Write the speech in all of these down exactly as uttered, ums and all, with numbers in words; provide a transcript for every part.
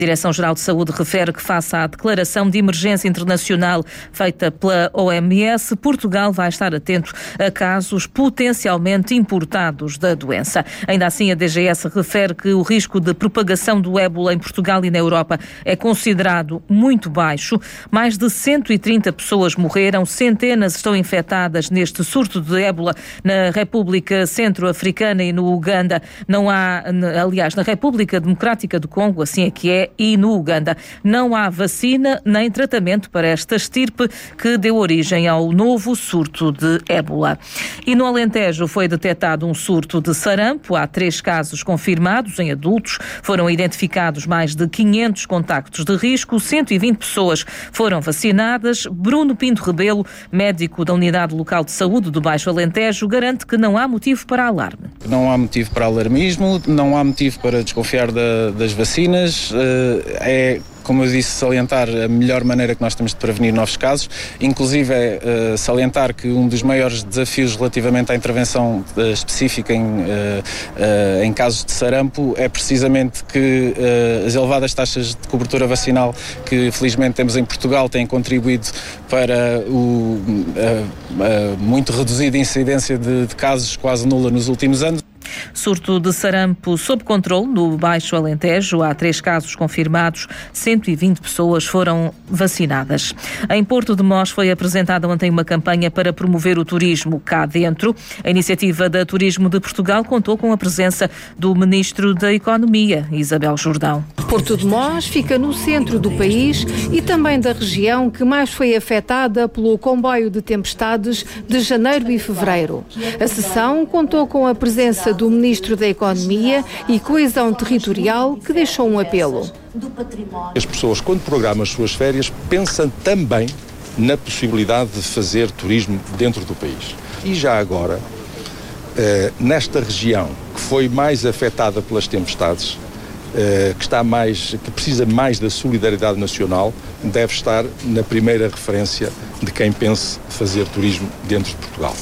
A Direção-Geral de Saúde refere que, face à declaração de emergência internacional feita pela O M S, Portugal vai estar atento a casos potencialmente importados da doença. Ainda assim, a D G S refere que o risco de propagação do ébola em Portugal e na Europa é considerado muito baixo. Mais de cento e trinta pessoas morreram, centenas estão infectadas neste surto de ébola na República Centro-Africana e no Uganda. Não há, aliás, na República Democrática do Congo, assim é que é, e no Uganda. Não há vacina nem tratamento para esta estirpe que deu origem ao novo surto de ébola. E no Alentejo foi detectado um surto de sarampo. Há três casos confirmados em adultos. Foram identificados mais de quinhentos contactos de risco. cento e vinte pessoas foram vacinadas. Bruno Pinto Rebelo, médico da Unidade Local de Saúde do Baixo Alentejo, garante que não há motivo para alarme. Não há motivo para alarmismo, não há motivo para desconfiar da, das vacinas. É, como eu disse, salientar a melhor maneira que nós temos de prevenir novos casos, inclusive é uh, salientar que um dos maiores desafios relativamente à intervenção uh, específica em, uh, uh, em casos de sarampo é precisamente que uh, as elevadas taxas de cobertura vacinal que felizmente temos em Portugal têm contribuído para o uh, uh, muito reduzida incidência de, de casos quase nula nos últimos anos. Surto de sarampo sob controle no Baixo Alentejo. Há três casos confirmados, cento e vinte pessoas foram vacinadas. Em Porto de Mós foi apresentada ontem uma campanha para promover o turismo cá dentro. A iniciativa da Turismo de Portugal contou com a presença do Ministro da Economia, Isabel Jordão. Porto de Mós fica no centro do país e também da região que mais foi afetada pelo comboio de tempestades de janeiro e fevereiro. A sessão contou com a presença do Ministro da Economia e Coesão Territorial, que deixou um apelo. As pessoas, quando programam as suas férias, pensam também na possibilidade de fazer turismo dentro do país. E já agora, eh, nesta região que foi mais afetada pelas tempestades, eh, que está mais, que precisa mais da solidariedade nacional, deve estar na primeira referência de quem pense fazer turismo dentro de Portugal.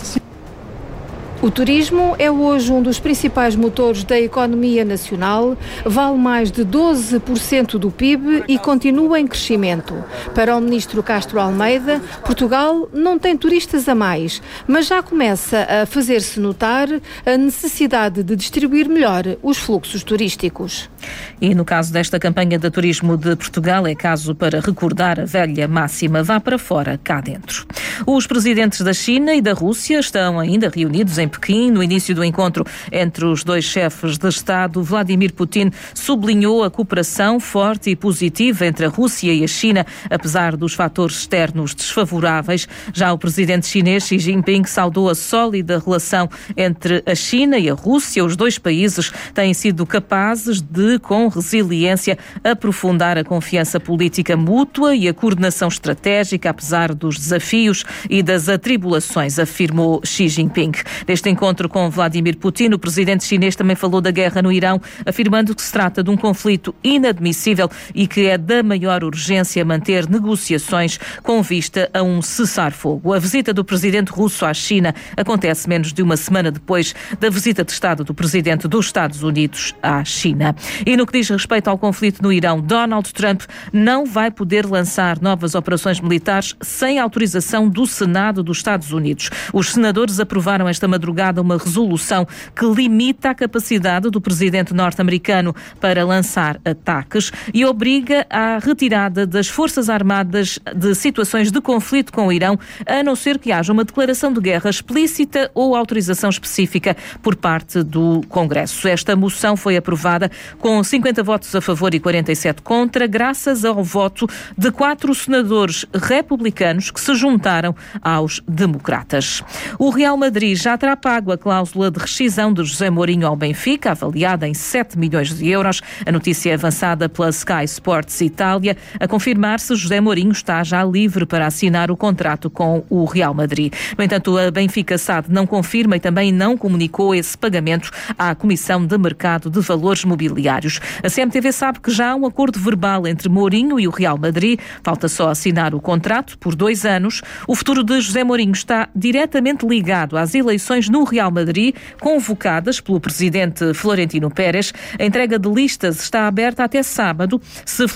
O turismo é hoje um dos principais motores da economia nacional, vale mais de doze por cento do P I B e continua em crescimento. Para o ministro Castro Almeida, Portugal não tem turistas a mais, mas já começa a fazer-se notar a necessidade de distribuir melhor os fluxos turísticos. E no caso desta campanha de turismo de Portugal, é caso para recordar a velha máxima: vá para fora, cá dentro. Os presidentes da China e da Rússia estão ainda reunidos em Pequim. No início do encontro entre os dois chefes de Estado, Vladimir Putin sublinhou a cooperação forte e positiva entre a Rússia e a China, apesar dos fatores externos desfavoráveis. Já o presidente chinês Xi Jinping saudou a sólida relação entre a China e a Rússia. Os dois países têm sido capazes de, com resiliência, aprofundar a confiança política mútua e a coordenação estratégica, apesar dos desafios e das atribulações, afirmou Xi Jinping. Neste encontro com Vladimir Putin, o presidente chinês também falou da guerra no Irão, afirmando que se trata de um conflito inadmissível e que é da maior urgência manter negociações com vista a um cessar-fogo. A visita do presidente russo à China acontece menos de uma semana depois da visita de Estado do presidente dos Estados Unidos à China. E no que diz respeito ao conflito no Irão, Donald Trump não vai poder lançar novas operações militares sem autorização do Senado dos Estados Unidos. Os senadores aprovaram esta madrugada uma resolução que limita a capacidade do presidente norte-americano para lançar ataques e obriga à retirada das Forças Armadas de situações de conflito com o Irão, a não ser que haja uma declaração de guerra explícita ou autorização específica por parte do Congresso. Esta moção foi aprovada com cinquenta votos a favor e quarenta e sete contra, graças ao voto de quatro senadores republicanos que se juntaram aos democratas. O Real Madrid já terá pago a cláusula de rescisão de José Mourinho ao Benfica, avaliada em sete milhões de euros. A notícia é avançada pela Sky Sports Itália, a confirmar se José Mourinho está já livre para assinar o contrato com o Real Madrid. No entanto, a Benfica S A D não confirma e também não comunicou esse pagamento à Comissão de Mercado de Valores Mobiliários. A C M T V sabe que já há um acordo verbal entre Mourinho e o Real Madrid. Falta só assinar o contrato por dois anos. O futuro de José Mourinho está diretamente ligado às eleições no Real Madrid, convocadas pelo presidente Florentino Pérez. A entrega de listas está aberta até sábado. Se